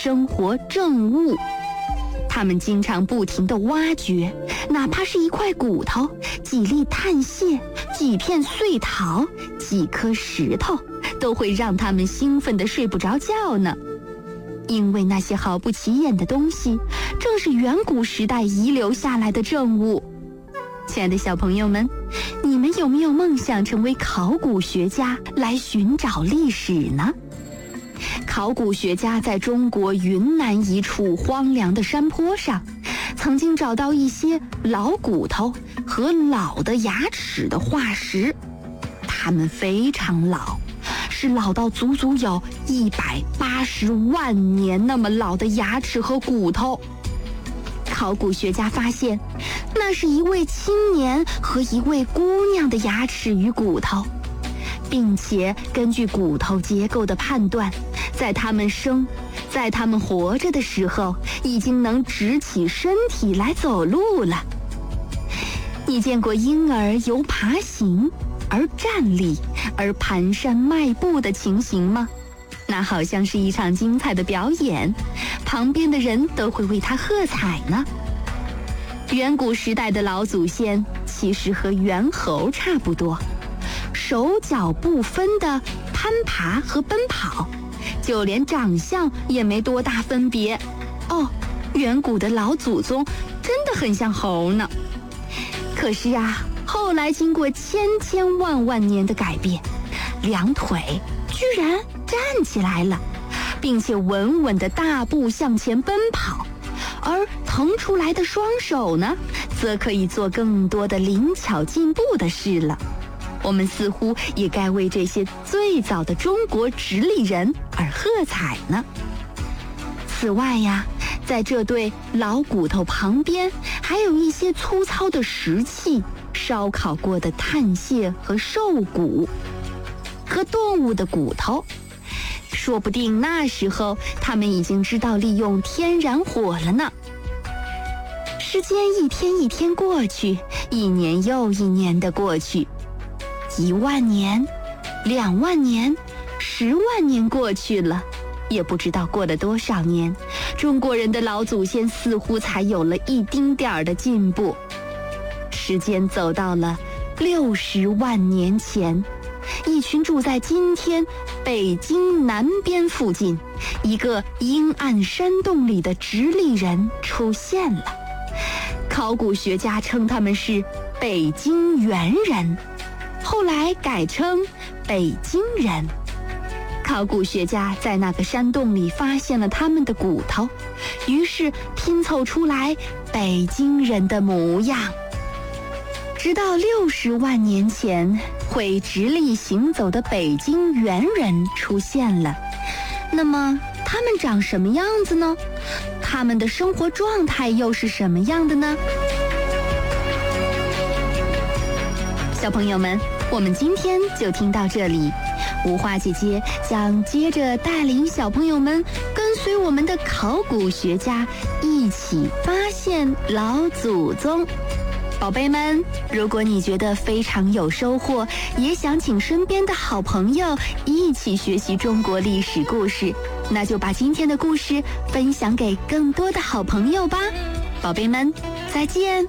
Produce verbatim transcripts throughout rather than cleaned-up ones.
生活证物。他们经常不停地挖掘，哪怕是一块骨头、几粒碳屑、几片碎陶、几颗石头，都会让他们兴奋得睡不着觉呢。因为那些毫不起眼的东西，正是远古时代遗留下来的证物。亲爱的小朋友们，你们有没有梦想成为考古学家来寻找历史呢？考古学家在中国云南一处荒凉的山坡上，曾经找到一些老骨头和老的牙齿的化石，它们非常老，是老到足足有一百八十万年那么老的牙齿和骨头。考古学家发现，那是一位青年和一位姑娘的牙齿与骨头，并且根据骨头结构的判断，在他们生，在他们活着的时候，已经能直起身体来走路了。你见过婴儿由爬行而站立而蹒跚迈步的情形吗？那好像是一场精彩的表演，旁边的人都会为他喝彩呢。远古时代的老祖先其实和猿猴差不多，手脚不分的攀爬和奔跑，就连长相也没多大分别。哦，远古的老祖宗真的很像猴呢。可是啊，后来经过千千万万年的改变，两腿居然站起来了，并且稳稳地大步向前奔跑，而腾出来的双手呢，则可以做更多的灵巧进步的事了。我们似乎也该为这些最早的中国直立人而喝彩呢。此外呀，在这对老骨头旁边，还有一些粗糙的石器、烧烤过的碳屑和兽骨，和动物的骨头。说不定那时候他们已经知道利用天然火了呢。时间一天一天过去，一年又一年的过去，一万年、两万年、十万年过去了，也不知道过了多少年，中国人的老祖先似乎才有了一丁点儿的进步。时间走到了六十万年前，一群住在今天北京南边附近一个阴暗山洞里的直立人出现了。考古学家称他们是北京猿人，后来改称北京人。考古学家在那个山洞里发现了他们的骨头，于是拼凑出来北京人的模样。直到六十万年前，会直立行走的北京猿人出现了。那么他们长什么样子呢？他们的生活状态又是什么样的呢？小朋友们，我们今天就听到这里。无花姐姐将接着带领小朋友们跟随我们的考古学家一起发现老祖宗。宝贝们，如果你觉得非常有收获，也想请身边的好朋友一起学习中国历史故事，那就把今天的故事分享给更多的好朋友吧。宝贝们，再见。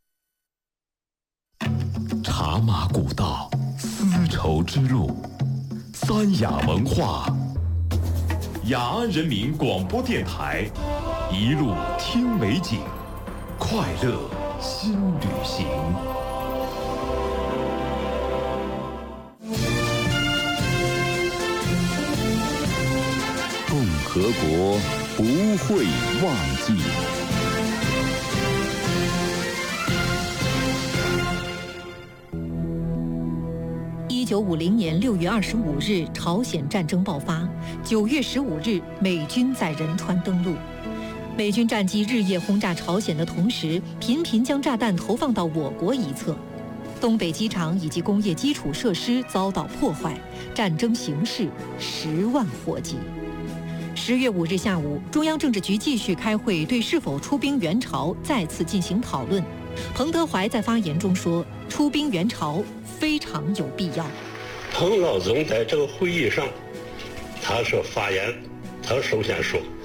茶马古道，丝绸之路，三雅文化，雅安人民广播电台，一路听美景，快乐新旅行。共和国不会忘记。 一九五零年六月二十五日，朝鲜战争爆发。九月十五日，美军在仁川登陆。美军战机日夜轰炸朝鲜的同时，频频将炸弹投放到我国一侧。东北机场以及工业基础设施遭到破坏，战争形势十万火急。十月五日下午，中央政治局继续开会，对是否出兵援朝再次进行讨论。彭德怀在发言中说，出兵援朝非常有必要。 彭老总在这个会议上，他说发言，他首先说，